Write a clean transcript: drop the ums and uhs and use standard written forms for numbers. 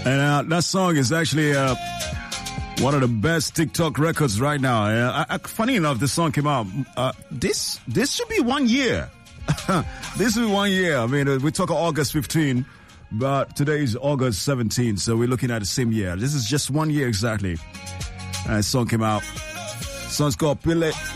And that song is actually one of the best TikTok records right now. Funny enough, this song came out. This should be 1 year. This is 1 year. I mean, we talk August 15, but today is August 17, so we're looking at the same year. This is just 1 year exactly. Song came out. Song's called Pile.